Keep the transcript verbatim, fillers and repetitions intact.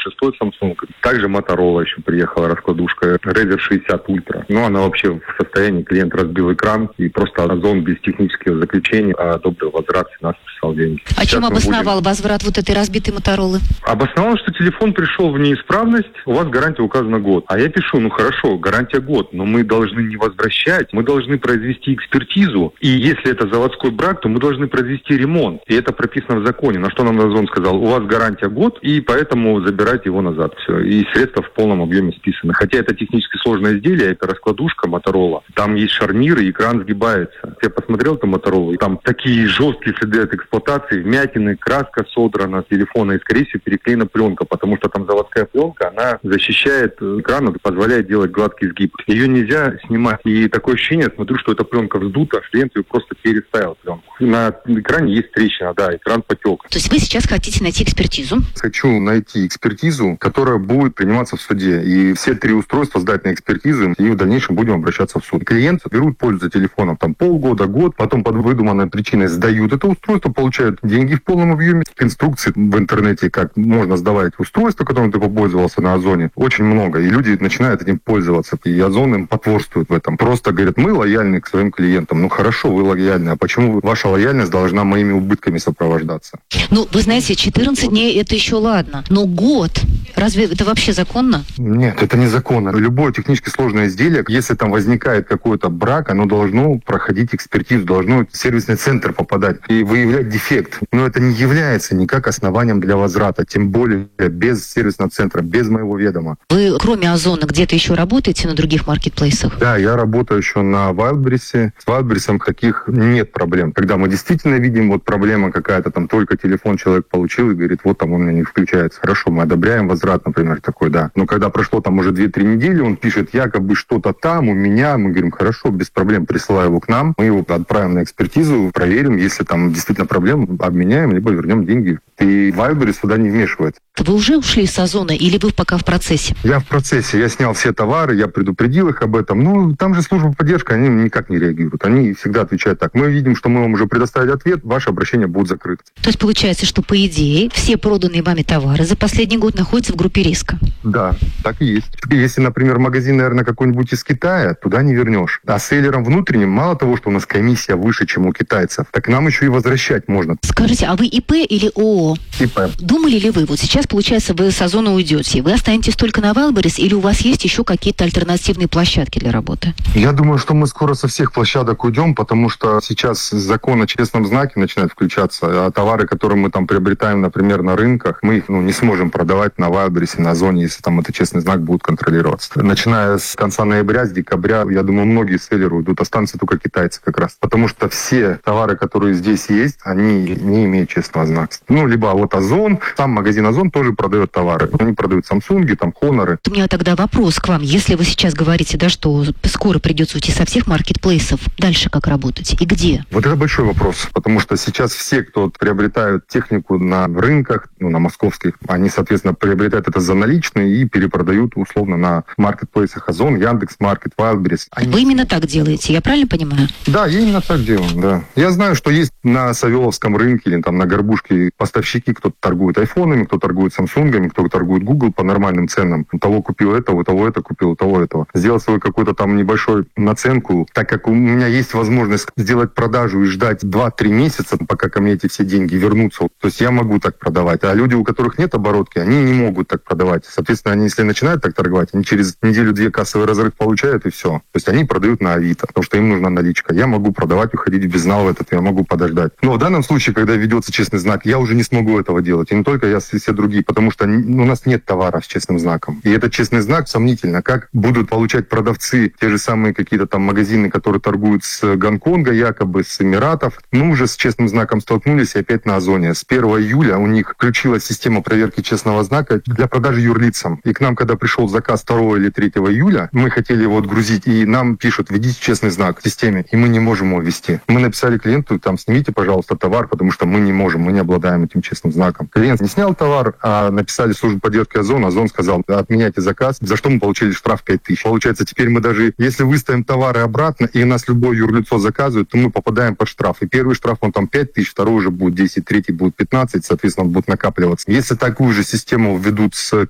шестой Samsung. Также Motorola еще приехала раскладушка Razer шестьдесят Ultra. Ну, она вообще в состоянии, клиент разбил экран, и просто Озон без технического заключения одобрил возврат, нас списал деньги. А Сейчас чем обосновал будем... возврат вот этой разбитой Моторолы? Обосновал, что телефон пришел в неисправность, у вас гарантия указана год. А я пишу, ну хорошо, гарантия год, но мы должны не возвращать, мы должны произвести экспертизу, и если это заводской брак, то мы должны произвести ремонт. И это прописано в законе. На что нам Озон сказал, у вас гарантия год, и поэтому забирайте его назад. Все. И средства в полном объеме списаны. Хотя это технически сложное изделие, это раскладушка Motorola. Там есть шарниры, экран сгибается. Я посмотрел эту Motorola, и там такие жесткие следы от эксплуатации, вмятины, краска содрана с телефона, и, скорее всего, переклеена пленка, потому что там заводская пленка, она защищает экран, позволяет делать гладкий сгиб. Ее нельзя снимать. И такое ощущение, смотрю, что эта пленка вздута, клиент ее просто переставил пленку. На экране есть трещина, да, экран потек. То есть вы сейчас хотите найти экспертизу? Хочу найти экспертизу, которая будет приниматься в суде. И все три устройства сдать на экспертизу, и в дальнейшем будем обращаться в суд. Клиенты берут пользу телефоном там полгода, год, потом под выдуманной причиной сдают это устройство, получают деньги в полном объеме. Инструкций в интернете, как можно сдавать устройство, которым ты попользовался на Озоне, очень много. И люди начинают этим пользоваться. И Озон им потворствует в этом. Просто говорят, мы лояльны к своим клиентам. Ну хорошо, вы лояльны. А почему ваша лояльность должна моими убытками сопровождаться? Ну, вы знаете, четырнадцать дней это еще ладно. Но год, разве это вообще законно? Нет, это незаконно. Любое технически сложное изделие, если там возникает какой-то брак, оно должно проходить экспертизу, должно в сервисный центр попадать и выявлять дефект. Но это не является никак основанием для возврата, тем более без сервисного центра, без моего ведома. Вы, кроме Озона, где-то еще работаете на других маркетплейсах? Да, я работаю еще на Wildberries. С Wildberries таких нет проблем. Когда мы действительно видим, вот проблема какая-то, там только телефон человек получил и говорит, вот там он у меня не включается. Хорошо, мы одобряем возврат, например, такой, да. Но когда прошло там уже две-три недели, он пишет, якобы что-то там у меня, мы говорим, хорошо, без проблем, присылай его к нам, мы его отправим на экспертизу, проверим, если там действительно проблема, обменяем, либо вернем деньги. И Wildberries сюда не вмешивается. Вы уже ушли с Озона или вы пока в процессе? Я в процессе. Я снял все товары, я предупредил их об этом. Ну, там же служба поддержки, они никак не реагируют. Они всегда отвечают так. Мы видим, что мы вам уже предоставили ответ, ваше обращение будет закрыто. То есть получается, что по идее все проданные вами товары за последний год находятся в группе риска? Да, так и есть. Если, например, магазин, наверное, какой-нибудь из Китая, туда не вернешь. А селлерам внутренним, мало того, что у нас комиссия выше, чем у китайцев, так нам еще и возвращать можно. Скажите, а вы ИП или ООО? ИП. Думали ли вы, вот сейчас, получается, вы с Озона уйдете, вы останетесь только на Wildberries или у вас есть еще какие-то альтернативные площадки для работы? Я думаю, что мы скоро со всех площадок уйдем, потому что сейчас закон о честном знаке начинает включаться, а товары, которые мы там приобретаем, например, на рынках, мы их ну, не сможем продавать на Wildberries, на Озоне, если там этот честный знак будет контролироваться. Начиная с конца ноября, с декабря, я думаю, многие селлеры уйдут, останутся только китайцы как раз, потому что все товары, которые здесь есть, они не имеют честного знака. Ну, либо вот Озон, сам магазин Озон тоже продает товары. Они продают Samsung, там, Honor. У меня тогда вопрос к вам. Если вы сейчас говорите, да, что скоро придется уйти со всех маркетплейсов, дальше как работать и где? Вот это большой вопрос, потому что сейчас все, кто приобретают технику на рынках, ну, на московских, они, соответственно, приобретают это за наличные и перепродают условно на маркетплейсах Озон, Яндекс.Маркет, Wildberries. Они... Вы именно так делаете, я правильно понимаю? Да, я именно так делаю, да. Я знаю, что есть на Савеловском рынке или там на Горбушке поставщики, кто-то торгует айфонами, кто торгует самсунгами, кто торгует Google по нормальным ценам. У того купил это, у того это купил, у того этого. Сделал свою какую-то там небольшую наценку, так как у меня есть возможность сделать продажу и ждать два-три месяца, пока ко мне эти все деньги вернутся. То есть я могу так продавать. А люди, у которых нет оборотки, они не могут так продавать. Соответственно, они, если начинают так торговать, они через неделю-две кассовый разрыв получают, и все. То есть они продают на Авито, потому что им нужна наличка. Я могу продавать, уходить в безнал в этот, я могу подождать. Но в данном случае, когда ведется честный знак, я уже не смогу этого делать. И не только я, и все другие, потому что у нас нет товара с честным знаком. И этот честный знак сомнительно. Как будут получать продавцы те же самые какие-то там магазины, которые торгуют с Гонконга, якобы с Эмиратов. Мы уже с честным знаком столкнулись и опять на Озоне. С первого июля у них включилась система проверки честного знака для продажи юрлицам. И к нам, когда пришел заказ второго или третьего июля, мы хотели его отгрузить, и нам пишут, введите честный знак в системе, и мы не можем его ввести. Мы написали клиенту, там, снимите, пожалуйста, товар, потому что мы не можем, мы не обладаем этим честным знаком. Клиент не снял товар, а написали службу поддержки Озон. Озон сказал, отменяйте заказ, за что мы получили штраф пять тысяч. Получается, теперь мы даже, если выставим товары обратно, и нас любое юрлицо заказывает, то мы попадаем под штраф. И первый штраф, он там пять тысяч, второй уже будет десять, третий будет пятнадцать, соответственно, он будет накапливаться. Если такую же систему введут с